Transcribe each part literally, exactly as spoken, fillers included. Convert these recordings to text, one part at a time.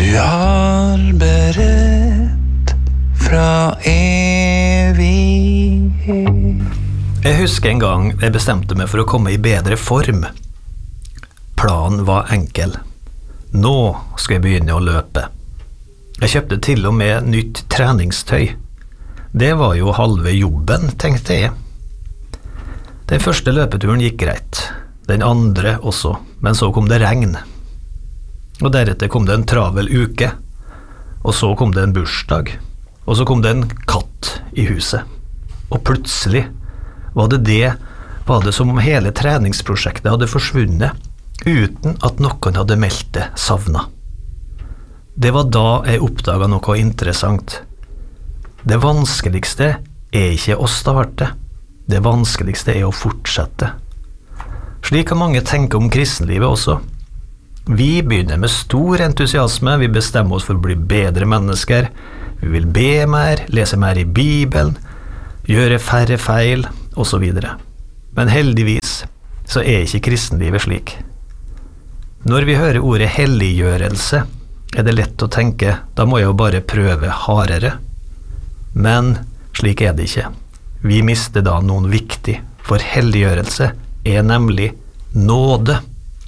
har beredt fra evighet. Jeg husker en gang jeg bestemte meg for å komme i bedre form. Planen var enkel. Nå skal jeg begynne å løpe. Jeg kjøpte til og med nytt treningstøy. Det var jo halve jobben, tenkte jeg. Den første løpeturen gikk greit. Den andre også, men så kom det regn. Og deretter kom det en travel uke. Og så kom det en bursdag. Og så kom det en katt i huset. Og plutselig var det det, var det som om hele treningsprosjektet hadde forsvunnet, uten at noen hadde meldt det savnet. Det var da jeg oppdaget noe interessant. Det vanskeligste er ikke å starte. Det vanskeligste er å fortsette. Slik kan mange tenke om kristenlivet også. Vi begynner med stor entusiasme, vi bestemmer oss for å bli bedre mennesker, vi vil be mer, lese mer i Bibelen, gjøre færre feil, og så videre. Men heldigvis så er ikke kristenlivet slik. Når vi hører ordet helliggjørelse, er det lett å tenke, da må jeg jo bare prøve hardere. Men slik er det ikke. Vi mister da noen viktig, for helliggjørelse er nemlig nåde.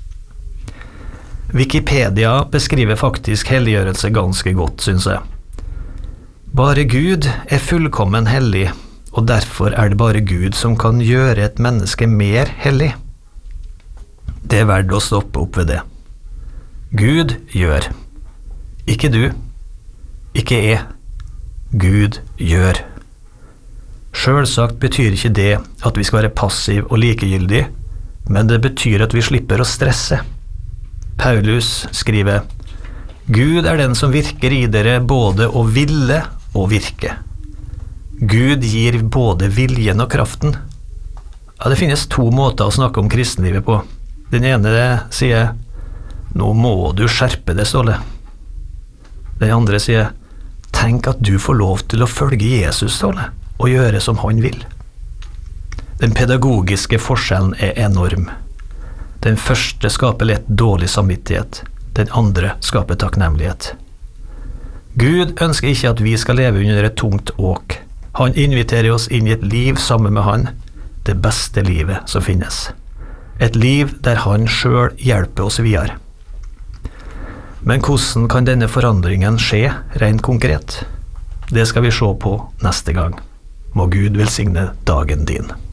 Wikipedia beskriver faktisk helliggjørelse ganske godt, synes jeg. Bare Gud er fullkommen hellig, og derfor er det bare Gud som kan gjøre et menneske mer hellig. Det er verdt å stoppe opp ved det. Gud gjør. Ikke du. Ikke jeg. Gud gjør. Selvsagt betyr ikke det at vi skal være passiv og likegyldig, men det betyr at vi slipper å stresse. Paulus skriver, Gud er den som virker i dere både å ville og virke. Gud gir både viljen og kraften. Ja, det finnes to måter å snakke om kristenlivet på. Den ene sier, nå må du skjerpe deg, Ståle. Den andre sier, tenk at du får lov til å følge Jesus, Ståle, og gjøre som han vil. Den pedagogiske forskjellen er enorm. Den første skaper lett dårlig samvittighet. Den andre skaper takknemlighet. Gud ønsker ikke at vi skal leve under et tungt åk. Han inviterer oss inn i et liv sammen med han, det beste livet som finnes. Et liv der han selv hjelper oss videre. Men hvordan kan denne forandringen skje rent konkret? Det skal vi se på neste gang. Må Gud velsigne dagen din.